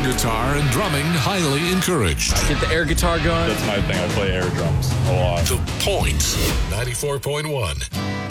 guitar and drumming highly encouraged. Get the air guitar going. That's my thing. I play air drums a lot. The Point 94.1.